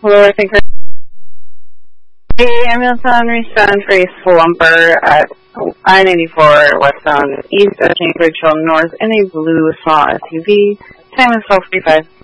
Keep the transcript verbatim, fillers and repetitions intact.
Hello, I think the ambulance on respond for a slumper at I ninety-four westbound east of Cambridge Hill North in a blue small S U V. Time is twelve forty-five.